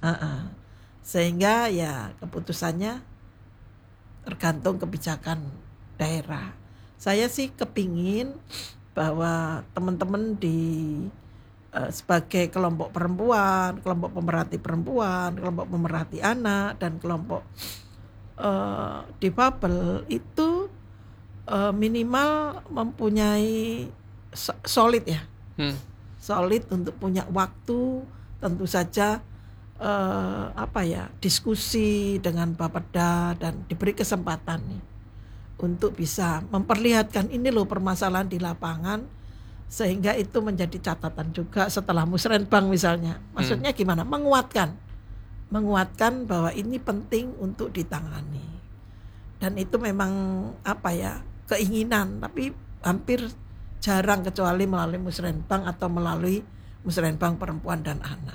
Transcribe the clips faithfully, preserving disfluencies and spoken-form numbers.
Heeh. Sehingga ya keputusannya tergantung kebijakan daerah. Saya sih kepingin bahwa teman-teman di eh, sebagai kelompok perempuan, kelompok pemerhati perempuan, kelompok pemerhati anak, dan kelompok eh, difabel itu eh, minimal mempunyai so- solid ya, Hmm. solid untuk punya waktu, tentu saja eh, apa ya, diskusi dengan Bapeda dan diberi kesempatan nih untuk bisa memperlihatkan ini loh permasalahan di lapangan, sehingga itu menjadi catatan juga setelah musrenbang misalnya. Hmm. Maksudnya gimana? Menguatkan, menguatkan bahwa ini penting untuk ditangani. Dan itu memang apa ya, keinginan, tapi hampir jarang kecuali melalui musrenbang atau melalui musrenbang perempuan dan anak.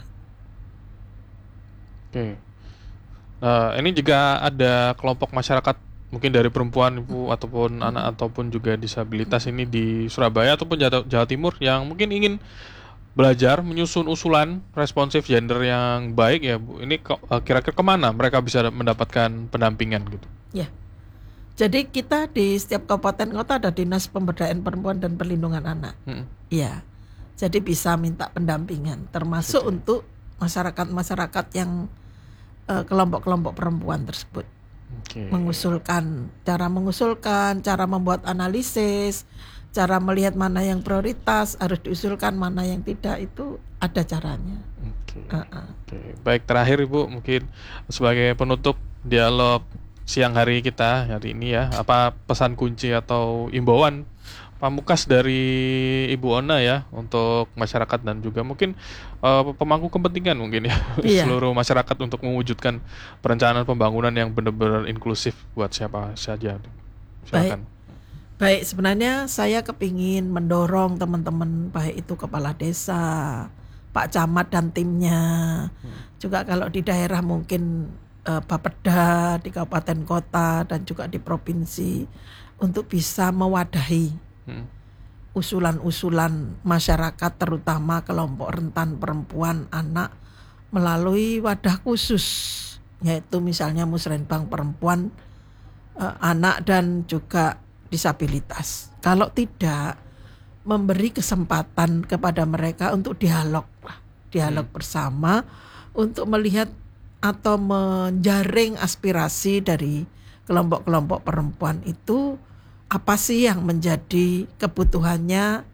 Oke. Nah, ini juga ada kelompok masyarakat mungkin dari perempuan, ibu, ataupun anak, ataupun juga disabilitas ini di Surabaya ataupun Jawa, Jawa Timur yang mungkin ingin belajar menyusun usulan responsif gender yang baik ya Bu. Ini ke- eh, kira-kira kemana mereka bisa mendapatkan pendampingan gitu? Ya. Jadi kita di setiap kabupaten kota ada Dinas Pemberdayaan Perempuan dan Perlindungan Anak. Hmm. Iya. Jadi bisa minta pendampingan termasuk Oke. untuk masyarakat-masyarakat yang eh, kelompok-kelompok perempuan tersebut. Oke. Mengusulkan, cara mengusulkan, cara membuat analisis, cara melihat mana yang prioritas, harus diusulkan mana yang tidak, itu ada caranya. Oke. Uh-uh. Oke. Baik, terakhir Ibu mungkin sebagai penutup dialog siang hari kita hari ini ya, apa pesan kunci atau imbauan pamungkas dari Ibu Ona ya untuk masyarakat dan juga mungkin eh, pemangku kepentingan mungkin ya Iya. seluruh masyarakat untuk mewujudkan perencanaan pembangunan yang benar-benar inklusif buat siapa saja. Silakan. Baik, sebenarnya saya kepingin mendorong teman-teman, baik itu kepala desa, Pak Camat dan timnya, juga kalau di daerah mungkin eh, Bapeda di kabupaten kota dan juga di provinsi, untuk bisa mewadahi Hmm. usulan-usulan masyarakat, terutama kelompok rentan perempuan, anak, melalui wadah khusus, yaitu misalnya musrenbang perempuan, eh, anak, dan juga disabilitas. Kalau tidak, memberi kesempatan kepada mereka untuk dialog lah, dialog bersama untuk melihat atau menjaring aspirasi dari kelompok-kelompok perempuan itu, apa sih yang menjadi kebutuhannya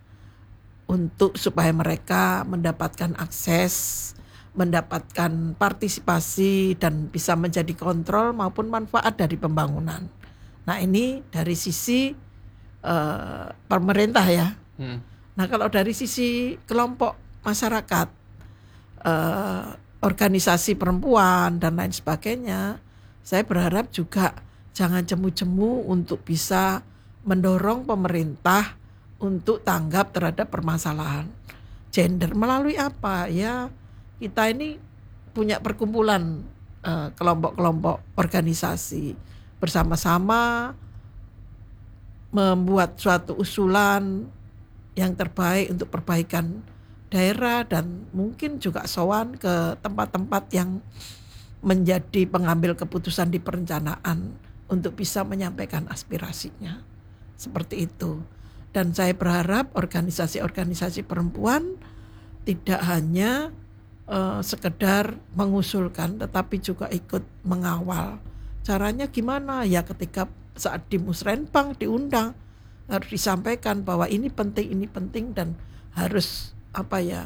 untuk supaya mereka mendapatkan akses, mendapatkan partisipasi dan bisa menjadi kontrol maupun manfaat dari pembangunan. Nah, ini dari sisi eh, pemerintah ya. Hmm. Nah, kalau dari sisi kelompok masyarakat, eh, organisasi perempuan dan lain sebagainya, saya berharap juga jangan jemu-jemu untuk bisa mendorong pemerintah untuk tanggap terhadap permasalahan gender. Melalui apa ya, kita ini punya perkumpulan eh, kelompok-kelompok organisasi, bersama-sama membuat suatu usulan yang terbaik untuk perbaikan daerah, dan mungkin juga sowan ke tempat-tempat yang menjadi pengambil keputusan di perencanaan untuk bisa menyampaikan aspirasinya. Seperti itu. Dan saya berharap organisasi-organisasi perempuan tidak hanya uh, sekedar mengusulkan, tetapi juga ikut mengawal. Caranya gimana? Ya ketika saat di musrenbang diundang, harus disampaikan bahwa ini penting, ini penting, dan harus apa ya,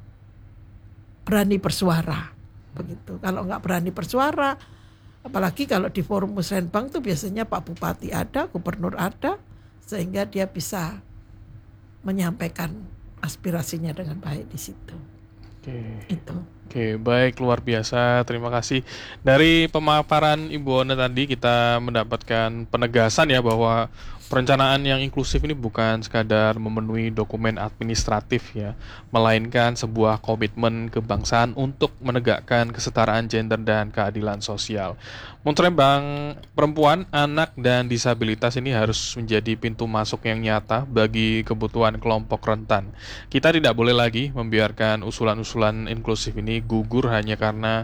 berani bersuara. Begitu. Kalau nggak berani bersuara, apalagi kalau di forum musrenbang tuh biasanya Pak Bupati ada, Gubernur ada, sehingga dia bisa menyampaikan aspirasinya dengan baik di situ. Oke. Itu. Oke, baik, luar biasa. Terima kasih. Dari pemaparan Ibu Ona tadi kita mendapatkan penegasan ya bahwa perencanaan yang inklusif ini bukan sekadar memenuhi dokumen administratif ya, melainkan sebuah komitmen kebangsaan untuk menegakkan kesetaraan gender dan keadilan sosial. Musrenbang perempuan, anak, dan disabilitas ini harus menjadi pintu masuk yang nyata bagi kebutuhan kelompok rentan. Kita tidak boleh lagi membiarkan usulan-usulan inklusif ini gugur hanya karena